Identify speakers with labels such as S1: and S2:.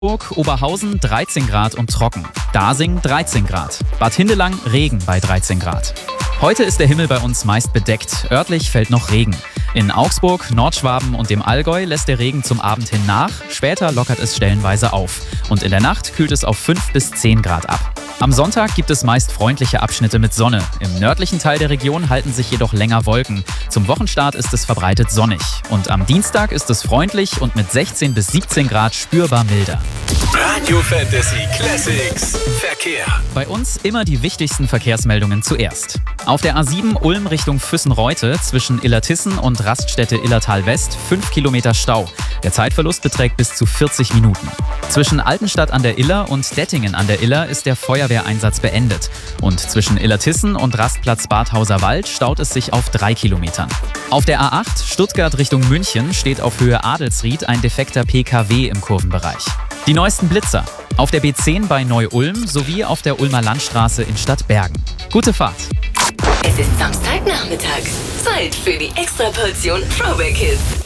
S1: Burg, Oberhausen 13 Grad und trocken. Dasing 13 Grad. Bad Hindelang Regen bei 13 Grad. Heute ist der Himmel bei uns meist bedeckt. Örtlich fällt noch Regen. In Augsburg, Nordschwaben und dem Allgäu lässt der Regen zum Abend hin nach. Später lockert es stellenweise auf. Und in der Nacht kühlt es auf 5 bis 10 Grad ab. Am Sonntag gibt es meist freundliche Abschnitte mit Sonne. Im nördlichen Teil der Region halten sich jedoch länger Wolken. Zum Wochenstart ist es verbreitet sonnig. Und am Dienstag ist es freundlich und mit 16 bis 17 Grad spürbar milder.
S2: Radio Fantasy Classics Verkehr.
S1: Bei uns immer die wichtigsten Verkehrsmeldungen zuerst. Auf der A7 Ulm Richtung Füssenreute zwischen Illertissen und Raststätte Illertal West 5 Kilometer Stau. Der Zeitverlust beträgt bis zu 40 Minuten. Zwischen Altenstadt an der Iller und Dettingen an der Iller ist der Feuerwehreinsatz beendet. Und zwischen Illertissen und Rastplatz Badhauser Wald staut es sich auf 3 Kilometern. Auf der A8 Stuttgart Richtung München steht auf Höhe Adelsried ein defekter PKW im Kurvenbereich. Die neuesten Blitzer auf der B10 bei Neu-Ulm sowie auf der Ulmer Landstraße in Stadtbergen. Gute Fahrt!
S3: Es ist Samstagnachmittag. Zeit für die Extraportion Throwback Hits.